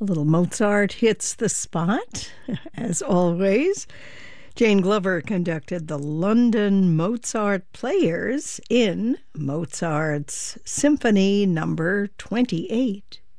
A little Mozart hits the spot, as always. Jane Glover conducted the London Mozart Players in Mozart's Symphony Number 28.